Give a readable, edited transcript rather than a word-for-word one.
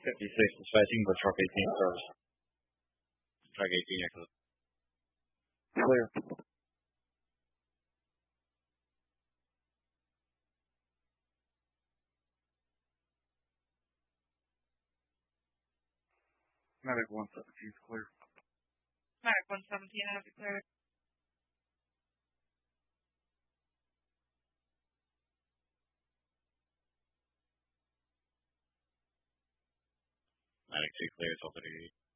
56 dispatching with truck 18 service. Truck 18 exit. Clear. Medic 117 is clear. Medic 117 has it cleared. Medic 2 clear, 1238.